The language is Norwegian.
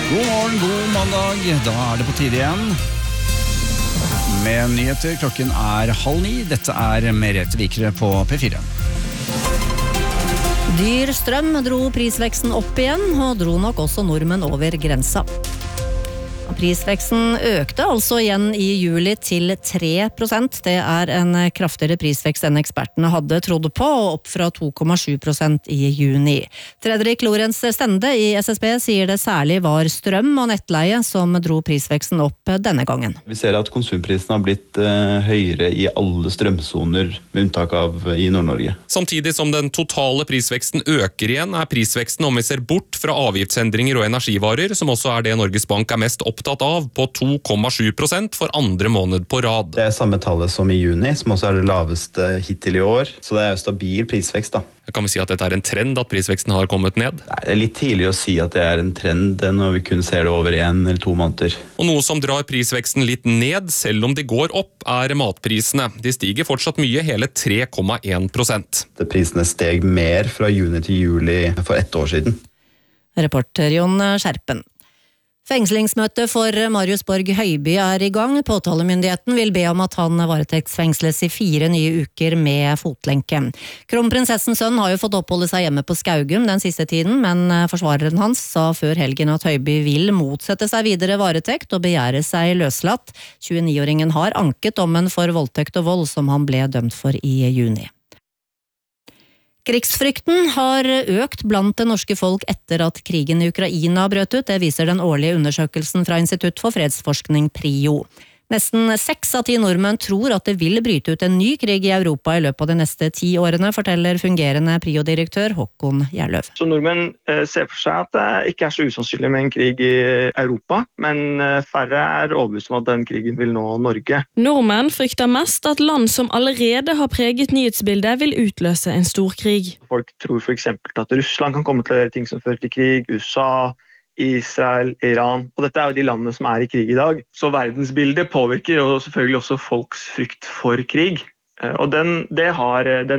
God morgen, god mandag. Da det på tide igjen. Med nyheter, klokken 8:30. Dette Merete Vikre på P4. Dyr strøm dro prisveksten opp igjen, og dro nok også nordmenn over grensa. Prisveksten økte altså igjen i juli til 3%. Det en kraftigere prisvekst enn ekspertene hadde trodd på, og opp fra 2,7% i juni. Fredrik Lorenz Stende i SSB sier det særlig var strøm og nettleie som dro prisveksten opp denne gangen. Vi ser at konsumprisene har blitt høyere i alle strømsoner, med unntak av i Nord-Norge. Samtidig som den totale prisveksten øker igjen, prisveksten om vi ser bort fra avgiftsendringer og energivarer, som også det Norges Bank mest opptatt av, på 2,7% for andre måned på rad. Det samme tallet som i juni, som også det laveste hittil i år, så det jo stabil prisvekst da. Kan vi si at dette en trend, at prisveksten har kommet ned? Nei, det litt tidlig å si at det en trend når vi kun ser det over 1 eller 2 måneder. Og noe som drar prisveksten litt ned, selv om de går opp, matprisene. De stiger fortsatt mye, hele 3,1%. Prisene steg mer fra juni til juli for 1 år siden. Reporter Jon Skjerpen. Fengslingsmøte for Marius Borg Høiby i gang. Påtalemyndigheten vil be om at han varetektsfengsles i 4 nye uker med fotlenke. Kronprinsessens sønn har jo fått oppholde seg hjemme på Skaugum den siste tiden, men forsvareren hans sa før helgen at Høiby vil motsette seg videre varetekt og begjære seg løslatt. 29-åringen har anket dommen for voldtekt og vold som han ble dømt for i juni. Krigsfrykten har økt blant det norske folk etter at krigen i Ukraina brøt ut. Det viser den årlige undersøkelsen fra Institutt for fredsforskning PRIO. Nesten 6 av 10 nordmenn tror at det vil bryte ut en ny krig i Europa i løpet av de neste 10 årene, forteller fungerende PRIO-direktør Håkon Gjerløv. Så nordmenn ser for seg at det ikke så usannsynlig med en krig i Europa, men færre overbevist om at den krigen vil nå Norge. Nordmenn frykter mest at land som allerede har preget nyhetsbildet vil utløse en stor krig. Folk tror for eksempel at Russland kan komme til å gjøre ting som fører til krig, USA, Israel, Iran, og dette jo de landene som i krig i dag. Så verdensbildet påvirker og selvfølgelig også folks frykt for krig. Og den